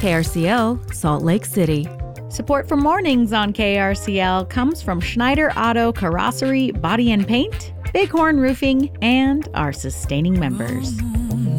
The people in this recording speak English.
KRCL, Salt Lake City. Support for Mornings on KRCL comes from Schneider Auto Carrossery Body and Paint, Bighorn Roofing, and our sustaining members.